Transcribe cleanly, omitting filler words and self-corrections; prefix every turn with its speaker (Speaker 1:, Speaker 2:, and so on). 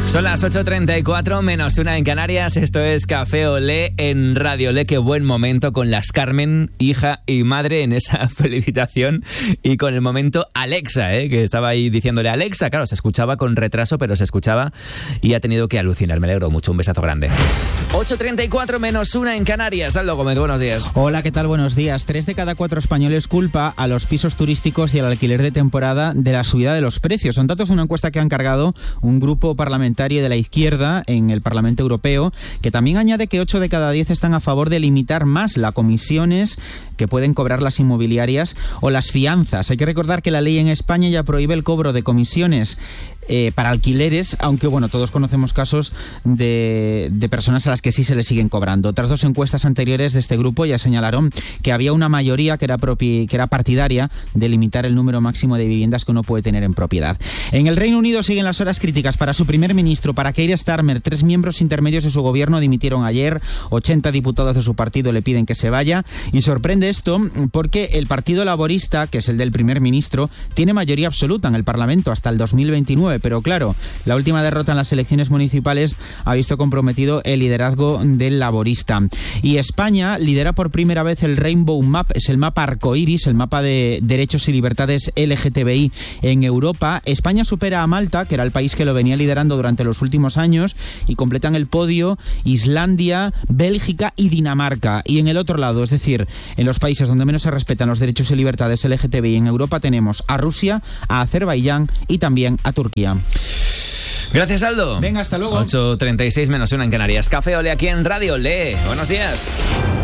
Speaker 1: Son las 8:34 menos 1 en Canarias. Esto es Café Olé en Radio Olé. Qué buen momento con las Carmen, hija y madre, en esa felicitación. Y con el momento Alexa, que estaba ahí diciéndole Alexa. Claro, se escuchaba con retraso, pero se escuchaba y ha tenido que alucinar. Me alegro mucho. Un besazo grande. 8:34 menos 1 en Canarias. Aldo Gómez, buenos días.
Speaker 2: Hola, ¿qué tal? Buenos días. 3 de cada 4 españoles culpa a los pisos turísticos y al alquiler de temporada de la subida de los precios. Son datos de una encuesta que ha encargado un grupo parlamentario de la izquierda en el Parlamento Europeo, que también añade que 8 de cada 10 están a favor de limitar más las comisiones que pueden cobrar las inmobiliarias o las fianzas. Hay que recordar que la ley en España ya prohíbe el cobro de comisiones para alquileres, aunque bueno, todos conocemos casos de personas a las que sí se les siguen cobrando. Otras 2 encuestas anteriores de este grupo ya señalaron que había una mayoría que era partidaria de limitar el número máximo de viviendas que uno puede tener en propiedad. En el Reino Unido siguen las horas críticas para su primer ministro, para Keir Starmer. 3 miembros intermedios de su gobierno dimitieron ayer, 80 diputados de su partido le piden que se vaya, y sorprende esto porque el Partido Laborista, que es el del primer ministro, tiene mayoría absoluta en el Parlamento hasta el 2029. Pero claro, la última derrota en las elecciones municipales ha visto comprometido el liderazgo del laborista. Y España lidera por primera vez el Rainbow Map, es el mapa arcoíris, el mapa de derechos y libertades LGTBI en Europa. España supera a Malta, que era el país que lo venía liderando durante los últimos años, y completan el podio Islandia, Bélgica y Dinamarca. Y en el otro lado, es decir, en los países donde menos se respetan los derechos y libertades LGTBI en Europa, tenemos a Rusia, a Azerbaiyán y también a Turquía.
Speaker 1: Gracias, Aldo.
Speaker 2: Venga, hasta luego.
Speaker 1: 8:36 menos 1 en Canarias. Café Olé aquí en Radio Olé. Buenos días.